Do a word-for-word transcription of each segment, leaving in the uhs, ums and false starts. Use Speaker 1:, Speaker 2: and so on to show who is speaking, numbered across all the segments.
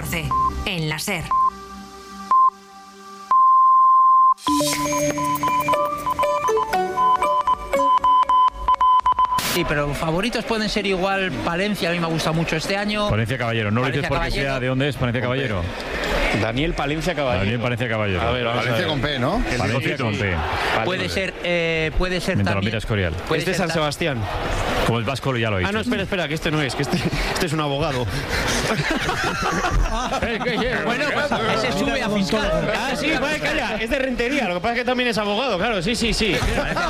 Speaker 1: catorce, en la SER.
Speaker 2: Sí, pero favoritos pueden ser igual Palencia, a mí me ha gustado mucho este año.
Speaker 3: Palencia Caballero, no lo dices porque
Speaker 2: Caballero.
Speaker 3: sea de dónde es Palencia Caballero.
Speaker 4: Daniel Palencia Caballero.
Speaker 3: Daniel Palencia Caballero.
Speaker 4: A ver, vamos
Speaker 5: Palencia
Speaker 4: a ver.
Speaker 5: con P, ¿no?
Speaker 3: Palencia con P.
Speaker 4: Vale,
Speaker 2: Puede
Speaker 4: vale.
Speaker 2: ser, eh, puede ser
Speaker 3: Mientras lo
Speaker 2: también.
Speaker 3: mira Escorial.
Speaker 2: puede
Speaker 4: Este es
Speaker 2: ser
Speaker 4: San
Speaker 2: ta-
Speaker 4: Sebastián.
Speaker 3: Como el vasco ya lo ha dicho.
Speaker 4: Ah, no, espera, espera, que este no es, que este, este es un abogado.
Speaker 2: Bueno, pues ese sube a fiscal.
Speaker 4: Ah, sí, vale, calla, es de Rentería, lo que pasa es que también es abogado, claro, sí, sí, sí.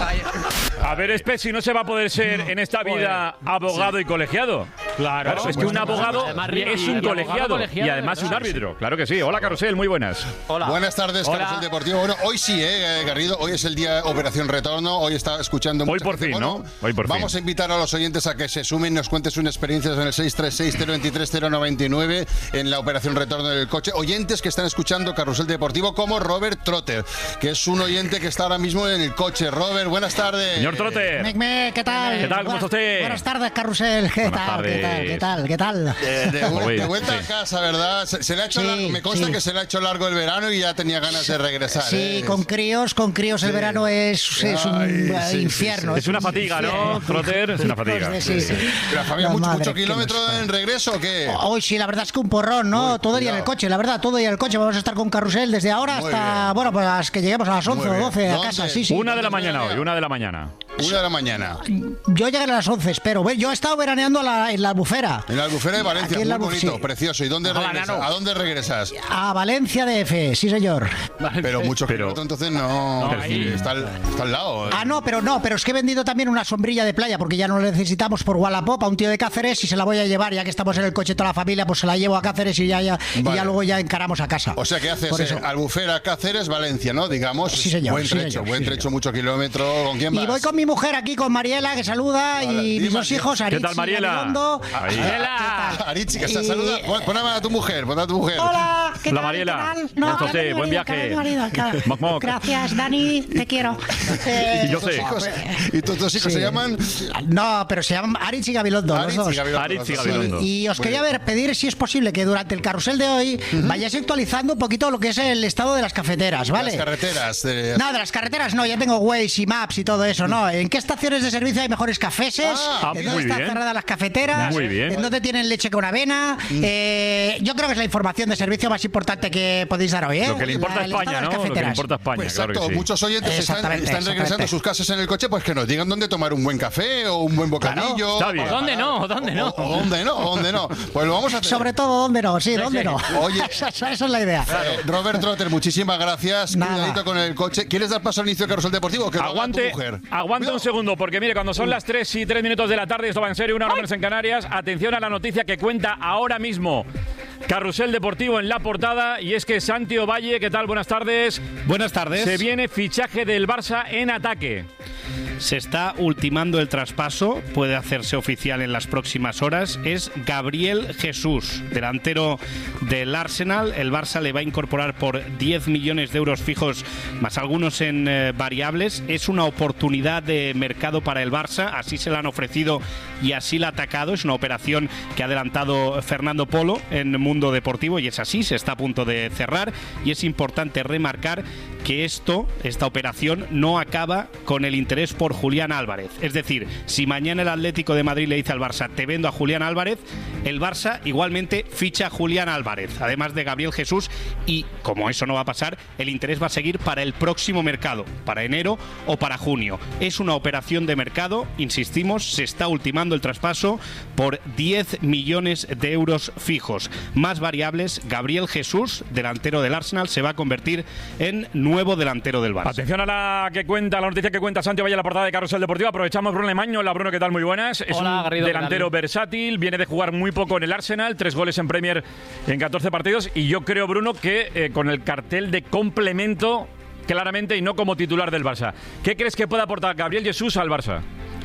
Speaker 3: A ver, Espesi, no se va a poder ser en esta vida abogado y colegiado.
Speaker 4: Claro,
Speaker 3: Claro, es que un abogado es un colegiado y además un árbitro. Claro que sí. Hola, Carrusel, muy buenas.
Speaker 4: Hola.
Speaker 5: Buenas tardes,
Speaker 4: Hola.
Speaker 5: Carrusel Deportivo. Bueno, hoy sí, eh, Garrido, hoy es el día Operación Retorno, hoy está escuchando
Speaker 3: Hoy
Speaker 5: mucha
Speaker 3: por
Speaker 5: gente.
Speaker 3: fin,
Speaker 5: Bueno,
Speaker 3: ¿no? Hoy por
Speaker 5: vamos
Speaker 3: fin.
Speaker 5: a invitar a los oyentes a que se sumen, nos cuenten sus experiencias en el seis tres seis, cero dos tres, cero nueve nueve en la Operación Retorno del coche. Oyentes que están escuchando Carrusel Deportivo como Robert Trotter, que es un oyente que está ahora mismo en el coche. Robert, buenas tardes.
Speaker 3: Señor Trotter.
Speaker 6: Mecme, ¿qué tal?
Speaker 3: ¿Qué tal? ¿Cómo está usted?
Speaker 6: Buenas tardes, Carrusel. ¿Qué
Speaker 3: Buenas
Speaker 6: tal? ¿Qué tal?
Speaker 3: tardes.
Speaker 6: ¿Qué tal? ¿Qué tal?
Speaker 5: Eh, de, vu-
Speaker 3: Uy,
Speaker 5: de vuelta
Speaker 3: sí.
Speaker 5: a casa, ¿verdad? Se, se le ha hecho
Speaker 6: Sí,
Speaker 5: largo- me consta
Speaker 6: sí.
Speaker 5: que se le ha hecho largo el verano y ya tenía ganas de regresar.
Speaker 6: Sí,
Speaker 5: ¿eh?
Speaker 6: con críos, con críos el
Speaker 5: Sí.
Speaker 6: verano es, es un
Speaker 5: Ay,
Speaker 6: eh,
Speaker 5: sí, sí,
Speaker 6: infierno.
Speaker 5: sí.
Speaker 3: Es una fatiga, ¿no,
Speaker 6: infierno.
Speaker 3: Trotter? Es una fatiga.
Speaker 6: Hijos de- Sí, sí.
Speaker 5: ¿La familia
Speaker 6: La
Speaker 5: mucho,
Speaker 6: madre
Speaker 5: mucho
Speaker 6: que
Speaker 5: kilómetro
Speaker 6: nos parió.
Speaker 5: en regreso o qué?
Speaker 6: Hoy sí, la verdad es que un porrón, ¿no?
Speaker 5: Uy,
Speaker 6: todo el día en el
Speaker 5: cuidado.
Speaker 6: coche, la verdad, todo el día en el coche. Vamos a estar con Carrusel desde ahora
Speaker 5: Muy
Speaker 6: hasta,
Speaker 5: bien.
Speaker 6: bueno, pues hasta que lleguemos a las once
Speaker 5: Muy
Speaker 6: o
Speaker 5: bien.
Speaker 6: doce a
Speaker 5: ¿Dónde?
Speaker 6: casa. Sí, sí.
Speaker 3: Una de la mañana hoy, una de la mañana.
Speaker 5: Una de la mañana.
Speaker 6: Yo llegaré a las once, espero. Ve, Yo he estado veraneando a la- en la Albufera.
Speaker 5: En la Albufera de Valencia,
Speaker 6: Aquí en
Speaker 5: muy
Speaker 6: la Albu-
Speaker 5: bonito,
Speaker 6: sí.
Speaker 5: precioso. ¿Y dónde
Speaker 3: Ojalá,
Speaker 5: regresas?
Speaker 3: nano.
Speaker 5: ¿A dónde regresas?
Speaker 6: A Valencia D F, sí señor.
Speaker 5: Pero mucho
Speaker 3: Pero-
Speaker 5: kilómetro, entonces no.
Speaker 3: No, ahí-
Speaker 5: está, al, está al lado.
Speaker 6: Ah, no, pero no, pero es que he vendido también una sombrilla de playa porque ya no la necesitamos por Wallapop a un tío de Cáceres y se la voy a llevar, ya que estamos en el coche toda la familia, pues se la llevo a Cáceres y ya, ya, y
Speaker 5: Vale.
Speaker 6: ya luego ya encaramos a casa.
Speaker 5: O sea que haces
Speaker 6: Por
Speaker 5: eh,
Speaker 6: eso.
Speaker 5: Albufera, Cáceres, Valencia, ¿no? Digamos.
Speaker 6: Sí, señor,
Speaker 5: Buen
Speaker 6: sí,
Speaker 5: trecho,
Speaker 6: señor,
Speaker 5: buen
Speaker 6: sí,
Speaker 5: trecho,
Speaker 6: señor.
Speaker 5: mucho kilómetro. ¿Con quién vas?
Speaker 6: Y voy con mi mujer aquí, con Mariela, que saluda,
Speaker 5: Vale,
Speaker 6: y
Speaker 5: dime,
Speaker 6: mis dos
Speaker 5: dime.
Speaker 6: hijos, Aritzi
Speaker 3: tal, Mariela?
Speaker 6: y Gabilondo.
Speaker 3: Ahí.
Speaker 5: Aritzi, que está
Speaker 6: Y-
Speaker 5: saluda. Pon, pon a tu mujer, pon a tu mujer.
Speaker 6: Hola, ¿qué
Speaker 3: Hola,
Speaker 6: tal?
Speaker 3: Mariela.
Speaker 6: ¿Qué tal?
Speaker 3: Buenas
Speaker 6: ahora
Speaker 3: tardes,
Speaker 6: mi
Speaker 3: buen
Speaker 6: marido,
Speaker 3: viaje.
Speaker 6: ahora mi marido, claro.
Speaker 3: Moc, moc.
Speaker 6: Gracias, Dani, te quiero. Eh,
Speaker 3: Y yo
Speaker 5: ¿Tus
Speaker 3: sé.
Speaker 5: hijos? ¿Y tus dos hijos
Speaker 6: Sí.
Speaker 5: se llaman?
Speaker 6: No, pero se llaman Aritz y Gabilondo, los
Speaker 5: Aritz y
Speaker 6: dos.
Speaker 5: Gabilondo,
Speaker 3: Aritz y
Speaker 5: los dos.
Speaker 3: Gabilondo.
Speaker 6: Y os
Speaker 5: Muy
Speaker 6: quería
Speaker 5: bien.
Speaker 6: ver, pedir si es posible que durante el carrusel de hoy vayáis actualizando un poquito lo que es el estado de las cafeteras, ¿vale?
Speaker 5: Las carreteras. de-
Speaker 6: No, de las carreteras no, ya tengo Waze y Maps y todo eso, ¿no? ¿En qué estaciones de servicio hay mejores cafeses?
Speaker 5: Ah,
Speaker 6: ¿En
Speaker 3: muy
Speaker 6: dónde están
Speaker 3: bien.
Speaker 6: cerradas las cafeteras?
Speaker 3: Muy bien.
Speaker 6: ¿En dónde tienen leche con avena? Eh, yo creo que es la información de servicio más importante que podéis dar hoy, ¿eh?
Speaker 3: Lo que le importa
Speaker 6: La-
Speaker 3: a
Speaker 6: el estado
Speaker 3: España,
Speaker 6: de
Speaker 3: ¿no?
Speaker 6: las
Speaker 3: Lo que le
Speaker 6: cafeteras.
Speaker 3: importa a España,
Speaker 5: Pues
Speaker 3: claro
Speaker 5: exacto,
Speaker 3: que sí.
Speaker 5: muchos oyentes están,
Speaker 6: Exactamente,
Speaker 5: están regresando a
Speaker 6: exactamente.
Speaker 5: sus casas en el coche, pues que nos digan dónde tomar un buen café o un buen bocadillo.
Speaker 3: está bien.
Speaker 5: para
Speaker 4: ¿Dónde
Speaker 5: parar.
Speaker 4: no? ¿Dónde no?
Speaker 5: O, o dónde no, o dónde no. Pues lo vamos a hacer.
Speaker 6: Sobre todo, ¿dónde no? Sí, ¿dónde no?
Speaker 5: Oye.
Speaker 6: esa, esa- esa es la idea.
Speaker 5: Eh, Robert Trotter, muchísimas gracias.
Speaker 6: Nada.
Speaker 5: Cuidadito con el coche. ¿Quieres dar paso al inicio de Carrusel Deportivo? Que lo haga
Speaker 3: Aguante,
Speaker 5: tu mujer.
Speaker 3: aguante
Speaker 5: Cuidado.
Speaker 3: un segundo, porque mire, cuando son las tres y tres minutos de la tarde, esto va en serio, una hora menos en Canarias, atención a la noticia que cuenta ahora mismo Carrusel Deportivo en la portada, y es que Santi Ovalle, ¿qué tal? Buenas tardes.
Speaker 4: Buenas tardes.
Speaker 3: Se viene fichaje del Barça en ataque.
Speaker 4: Se está ultimando el traspaso, puede hacerse oficial en las próximas horas. Es Gabriel Jesús, delantero del Arsenal. El Barça le va a incorporar por diez millones de euros fijos, más algunos en eh, variables. Es una oportunidad de mercado para el Barça, así se la han ofrecido y así la ha atacado. Es una operación que ha adelantado Fernando Polo en Mundo Deportivo y es así, se está a punto de cerrar. Y es importante remarcar que esto, esta operación, no acaba con el interés por Julián Álvarez. Es decir, si mañana el Atlético de Madrid le dice al Barça, te vendo a Julián Álvarez, el Barça igualmente ficha a Julián Álvarez, además de Gabriel Jesús, y como eso no va a pasar, el interés va a seguir para el próximo mercado, para enero o para junio. Es una operación de mercado, insistimos, se está ultimando el traspaso por diez millones de euros fijos. Más variables, Gabriel Jesús, delantero del Arsenal, se va a convertir en nuevo delantero del Barça.
Speaker 3: Atención a la que cuenta, la noticia que cuenta Santi Ovalle en la portada de Carrusel Deportivo. Aprovechamos Bruno Lemaño. Hola Bruno, ¿qué tal? Muy buenas. Es
Speaker 7: Hola,
Speaker 3: un
Speaker 7: Garrido, ¿qué
Speaker 3: delantero
Speaker 7: tal?
Speaker 3: versátil, viene de jugar muy poco en el Arsenal, tres goles en Premier en catorce partidos, y yo creo, Bruno, que eh, con el cartel de complemento claramente y no como titular del Barça. ¿Qué crees que puede aportar Gabriel Jesús al Barça?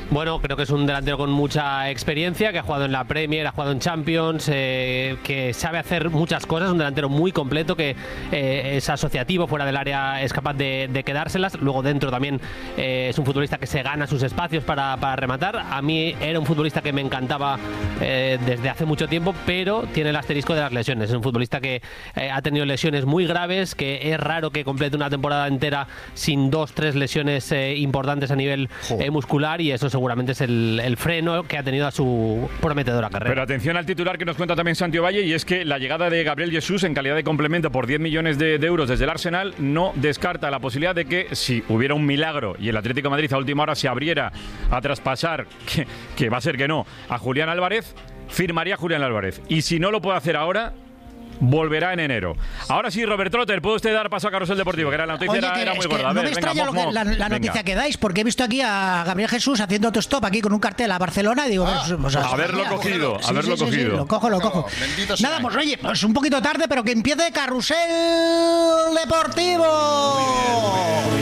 Speaker 1: Bueno, creo que es un delantero con mucha experiencia, que ha jugado en la Premier, ha jugado en Champions, eh, que sabe hacer muchas cosas, un delantero muy completo, que eh, es asociativo, fuera del área es capaz de, de quedárselas, luego dentro también eh, es un futbolista que se gana sus espacios para, para rematar. A mí era un futbolista que me encantaba eh, desde hace mucho tiempo, pero tiene el asterisco de las lesiones. Es un futbolista que eh, ha tenido lesiones muy graves, que es raro que complete una temporada entera sin dos, tres lesiones eh, importantes a nivel eh, muscular, y eso seguramente es el, el freno que ha tenido a su prometedora carrera.
Speaker 3: Pero atención al titular que nos cuenta también Santi Valle, y es que la llegada de Gabriel Jesús en calidad de complemento por diez millones de, de euros desde el Arsenal no descarta la posibilidad de que, si hubiera un milagro y el Atlético de Madrid a última hora se abriera a traspasar, que, que va a ser que no, a Julián Álvarez, firmaría Julián Álvarez. Y si no lo puede hacer ahora, volverá en enero. Ahora sí, Robert Trotter, ¿puede usted dar paso a Carrusel Deportivo? Que era la noticia.
Speaker 6: Oye,
Speaker 3: era,
Speaker 6: que,
Speaker 3: era muy
Speaker 6: es que
Speaker 3: gorda. A
Speaker 6: no
Speaker 3: ver,
Speaker 6: me
Speaker 3: venga,
Speaker 6: extraña
Speaker 3: mof,
Speaker 6: lo que,
Speaker 3: mof.
Speaker 6: la, la noticia
Speaker 3: Venga.
Speaker 6: que dais, porque he visto aquí a Gabriel Jesús haciendo autostop aquí con un cartel a Barcelona y digo,
Speaker 5: Ah,
Speaker 6: pues, pues,
Speaker 3: haberlo
Speaker 6: mira,
Speaker 3: cogido,
Speaker 6: sí,
Speaker 3: haberlo
Speaker 6: sí, sí, sí,
Speaker 3: cogido.
Speaker 6: lo cojo, lo cojo.
Speaker 5: Bendito sea.
Speaker 6: Nada, pues oye, pues un poquito tarde, pero que empiece Carrusel Deportivo. Muy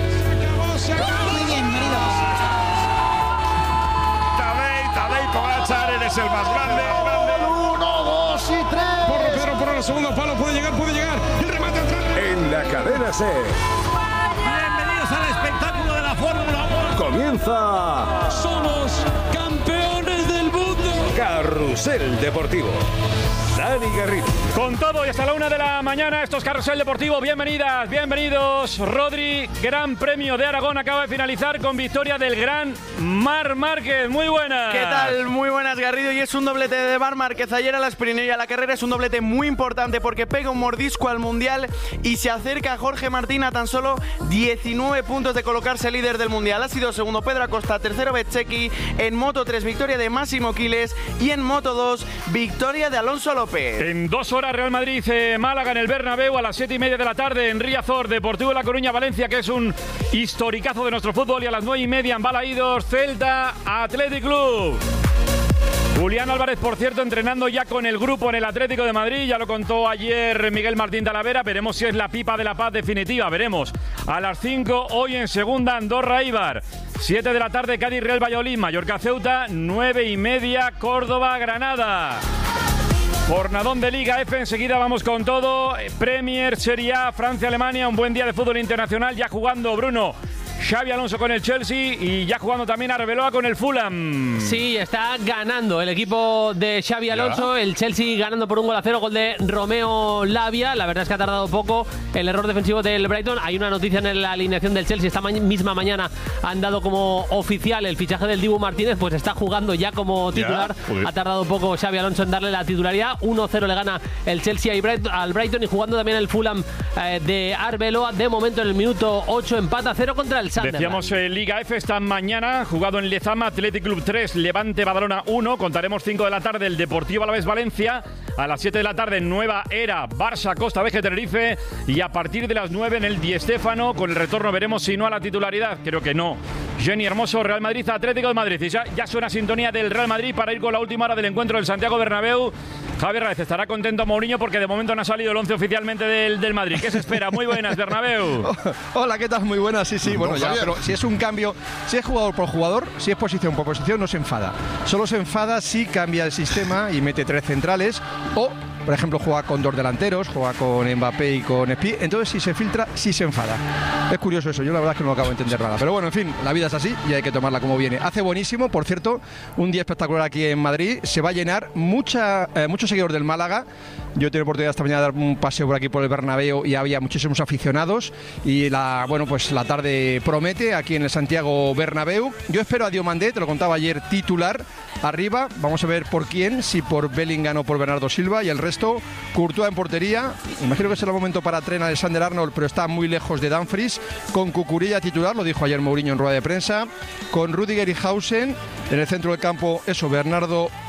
Speaker 6: bien, queridos.
Speaker 7: Tadei, Tadei Pogačar, eres el más grande.
Speaker 5: Uno, dos y tres.
Speaker 7: Porro, Pedro, Porro, el segundo palo, puede llegar, puede llegar. El remate atrás. En la cadena C.
Speaker 8: Bienvenidos al espectáculo de la Fórmula uno.
Speaker 7: Comienza
Speaker 8: Somos campeones del mundo.
Speaker 7: Carrusel Deportivo. Dani Garrido.
Speaker 3: Con todo y hasta la una de la mañana, esto es Carrusel Deportivo. Bienvenidas, bienvenidos. Rodri, Gran Premio de Aragón acaba de finalizar con victoria del gran Marc Márquez. Muy buenas.
Speaker 9: ¿Qué tal? Muy buenas, Garrido. Y es un doblete de Marc Márquez ayer a la sprint y a la carrera. Es un doblete muy importante porque pega un mordisco al Mundial y se acerca a Jorge Martín a tan solo diecinueve puntos de colocarse líder del Mundial. Ha sido segundo Pedro Acosta, tercero Bezzecchi, en Moto tres victoria de Máximo Quiles y en Moto dos victoria de Alonso López.
Speaker 3: En dos horas Real Madrid, eh, Málaga en el Bernabéu a las siete y media de la tarde en Riazor, Deportivo La Coruña, Valencia, que es un historicazo de nuestro fútbol, y a las nueve y media en Balaídos, Celta, Athletic Club. Julián Álvarez, por cierto, entrenando ya con el grupo en el Atlético de Madrid, ya lo contó ayer Miguel Martín Talavera, veremos si es la pipa de la paz definitiva, veremos. A las cinco, hoy en segunda, Andorra Eibar, siete de la tarde, Cádiz Real Valladolid, Mallorca Ceuta, nueve y media, Córdoba Granada. Jornadón de Liga F, enseguida vamos con todo. Premier, Serie A, Francia, Alemania, un buen día de fútbol internacional, ya jugando Bruno Xabi Alonso con el Chelsea y ya jugando también Arbeloa con el Fulham.
Speaker 1: Sí, está ganando el equipo de Xabi Alonso, ¿ya? El Chelsea ganando por un gol a cero, gol de Romeo Lavia. La verdad es que ha tardado poco el error defensivo del Brighton. Hay una noticia en la alineación del Chelsea. Esta ma misma mañana han dado como oficial el fichaje del Dibu Martínez, pues está jugando ya como titular. ¿Ya? Ha tardado poco Xabi Alonso en darle la titularidad. uno cero le gana el Chelsea al Brighton y jugando también el Fulham eh, de Arbeloa. De momento en el minuto ocho empata cero contra el Sunderland.
Speaker 3: Decíamos eh, Liga F esta mañana, jugado en Lezama, Athletic Club tres, Levante Badalona uno. Contaremos cinco de la tarde el Deportivo Alavés Valencia. A las siete de la tarde Nueva Era, Barça Costa Veje Tenerife. Y a partir de las nueve en el Di Stéfano, con el retorno veremos si no a la titularidad. Creo que no. Jenny Hermoso, Real Madrid, Atlético de Madrid. Y ya, ya suena sintonía del Real Madrid para ir con la última hora del encuentro del Santiago Bernabéu. Javier Raez, estará contento Mourinho porque de momento no ha salido el once oficialmente del, del Madrid. ¿Qué se espera? Muy buenas, Bernabéu.
Speaker 10: Hola, ¿qué tal? Muy buenas, sí, sí. Bueno, ya, pero si es un cambio, si es jugador por jugador, si es posición por posición, no se enfada. Solo se enfada si cambia el sistema y mete tres centrales o, por ejemplo, juega con dos delanteros, juega con Mbappé y con Spi. Entonces, si se filtra, sí se enfada. Es curioso eso, yo la verdad es que no lo acabo de entender nada. Pero bueno, en fin, la vida es así y hay que tomarla como viene. Hace buenísimo, por cierto, un día espectacular aquí en Madrid. Se va a llenar mucha, eh, muchos seguidores del Málaga. Yo he tenido oportunidad esta mañana de dar un paseo por aquí por el Bernabéu y había muchísimos aficionados y la, bueno, pues la tarde promete aquí en el Santiago Bernabéu. Yo espero a Diomandé, te lo contaba ayer, titular arriba. Vamos a ver por quién, si por Bellingham o por Bernardo Silva, y el resto, Courtois en portería. Imagino que será el momento para Trent Alexander-Arnold, pero está muy lejos de Dumfries. Con Cucurella titular, lo dijo ayer Mourinho en rueda de prensa. Con Rüdiger y Hausen en el centro del campo, eso, Bernardo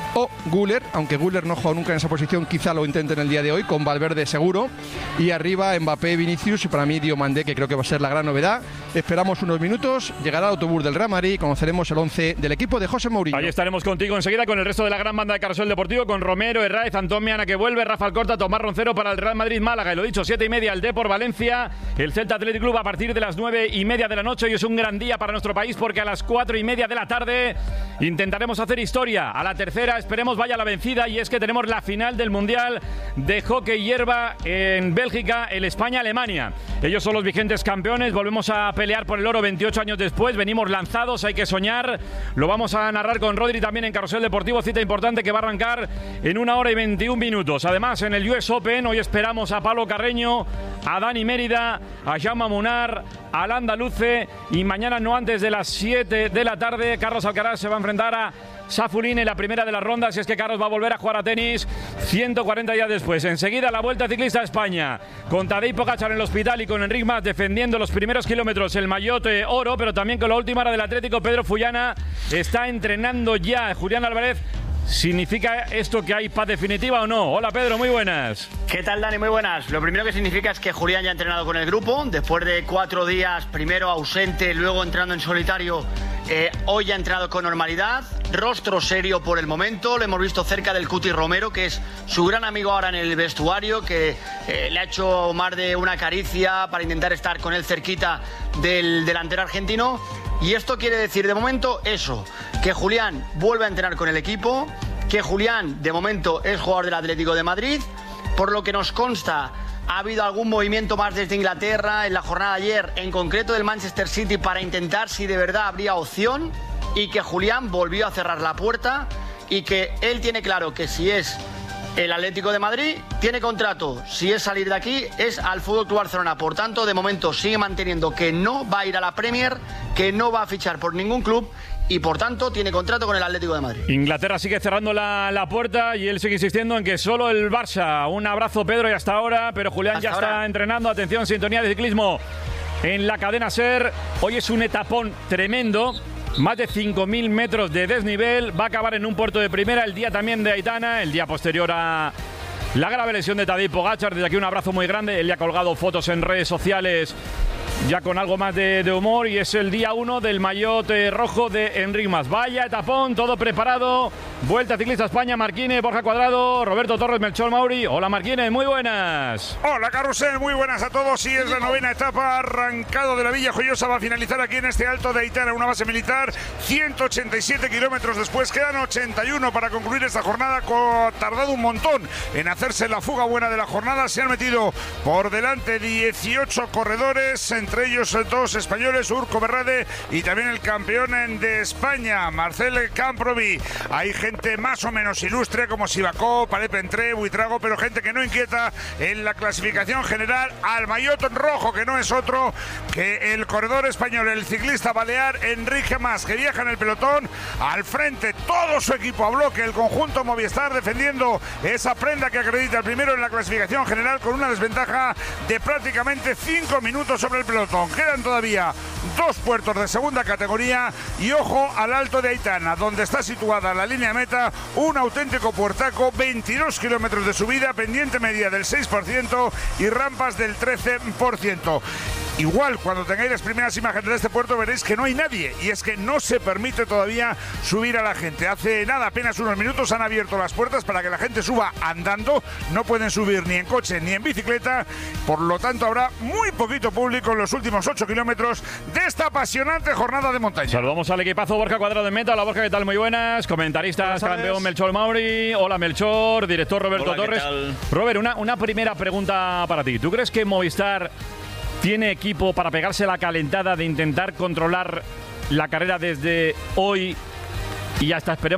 Speaker 10: o Güler, aunque Güler no juega nunca en esa posición, quizá lo intenten el día de hoy, con Valverde seguro. Y arriba Mbappé, Vinicius y para mí Diomandé, que creo que va a ser la gran novedad. Esperamos unos minutos, llegará el autobús del Real Madrid y conoceremos el once del equipo de José Mourinho.
Speaker 3: Ahí estaremos contigo enseguida con el resto de la gran banda de Carrusel Deportivo, con Romero, Herráez, Antón Meana que vuelve, Rafa Alcorta, Tomás Roncero para el Real Madrid Málaga. Y lo dicho, siete y media el Depor Valencia, el Celta Athletic Club a partir de las nueve y media de la noche. Y es un gran día para nuestro país porque a las cuatro y media de la tarde intentaremos hacer historia. A la tercera esperemos vaya la vencida, y es que tenemos la final del Mundial de Hockey Hierba en Bélgica, el España-Alemania. Ellos son los vigentes campeones, volvemos a pelear por el oro veintiocho años después, venimos lanzados, hay que soñar. Lo vamos a narrar con Rodri también en Carrusel Deportivo, cita importante que va a arrancar en una hora y veintiún minutos. Además, en el U S Open hoy esperamos a Pablo Carreño, a Dani Mérida, a Jaume Munar, al Andaluce, y mañana no antes de las siete de la tarde Carlos Alcaraz se va a enfrentar a Safulín en la primera de las rondas, y es que Carlos va a volver a jugar a tenis ciento cuarenta días después. Enseguida la Vuelta Ciclista a España, con Tadej Pogačar en el hospital y con Enric Mas defendiendo los primeros kilómetros, el maillot eh, oro, pero también con la última hora del Atlético. Pedro Fullana está entrenando ya. Julián Álvarez, ¿significa esto que hay paz definitiva o no? Hola Pedro, muy buenas.
Speaker 11: ¿Qué tal, Dani? Muy buenas. Lo primero que significa es que Julián ya ha entrenado con el grupo, después de cuatro días, primero ausente, luego entrando en solitario. Eh, hoy ya ha entrenado con normalidad, rostro serio por el momento. Lo hemos visto cerca del Cuti Romero, que es su gran amigo ahora en el vestuario, que eh, le ha hecho más de una caricia para intentar estar con él cerquita del delantero argentino. Y esto quiere decir de momento eso, que Julián vuelve a entrenar con el equipo, que Julián de momento es jugador del Atlético de Madrid. Por lo que nos consta, ha habido algún movimiento más desde Inglaterra en la jornada de ayer, en concreto del Manchester City, para intentar si de verdad habría opción, y que Julián volvió a cerrar la puerta y que él tiene claro que si es el Atlético de Madrid, tiene contrato. Si es salir de aquí, es al F C Barcelona. Por tanto, de momento sigue manteniendo que no va a ir a la Premier, que no va a fichar por ningún club, y por tanto tiene contrato con el Atlético de Madrid.
Speaker 3: Inglaterra sigue cerrando la, la puerta y él sigue insistiendo en que solo el Barça. Un abrazo, Pedro, y hasta ahora. Pero Julián hasta ya ahora. Está entrenando. Atención, sintonía de ciclismo en la cadena SER. Hoy es un etapón tremendo. Más de cinco mil metros de desnivel. Va a acabar en un puerto de primera. El día también de Aitana. El día posterior a la grave lesión de Tadej Pogačar. Desde aquí un abrazo muy grande. Él le ha colgado fotos en redes sociales ya con algo más de, de humor, y es el día uno del maillot eh, rojo de Enric Mas. Vaya etapón, todo preparado. Vuelta Ciclista España, Marquine, Borja Cuadrado, Roberto Torres, Melchor Mauri. Hola Marquine, muy buenas.
Speaker 7: Hola Carrusel, muy buenas a todos. Sí, es la novena etapa, arrancado de la Villa Joyosa, va a finalizar aquí en este Alto de Aitana, una base militar. ciento ochenta y siete kilómetros después, quedan ochenta y uno para concluir esta jornada. Ha tardado un montón en hacerse la fuga buena de la jornada. Se han metido por delante dieciocho corredores, entre ellos dos españoles, Urco Berrade y también el campeón de España, Marcel Camprovi. Hay gente más o menos ilustre como Sivakov, Palep Entré, Buitrago, pero gente que no inquieta en la clasificación general al maillot rojo, que no es otro que el corredor español, el ciclista balear Enric Mas, que viaja en el pelotón. Al frente todo su equipo a bloque, el conjunto Movistar, defendiendo esa prenda que acredita el primero en la clasificación general, con una desventaja de prácticamente cinco minutos sobre el pelotón. Quedan todavía dos puertos de segunda categoría y ojo al Alto de Aitana, donde está situada la línea meta, un auténtico puertaco, veintidós kilómetros de subida, pendiente media del seis por ciento y rampas del trece por ciento. Igual, cuando tengáis las primeras imágenes de este puerto veréis que no hay nadie, y es que no se permite todavía subir a la gente. Hace nada, apenas unos minutos, han abierto las puertas para que la gente suba andando. No pueden subir ni en coche ni en bicicleta, por lo tanto habrá muy poquito público en los últimos ocho kilómetros de esta apasionante jornada de montaña.
Speaker 3: Saludamos al equipazo. Borja Cuadrado en meta. Hola Borja, ¿qué tal? Muy buenas. Comentaristas, campeón Melchor Mauri. Hola Melchor, director Roberto
Speaker 12: Hola,
Speaker 3: Torres. Robert, una, una primera pregunta para ti. ¿Tú crees que Movistar tiene equipo para pegarse la calentada de intentar controlar la carrera desde hoy y hasta esperemos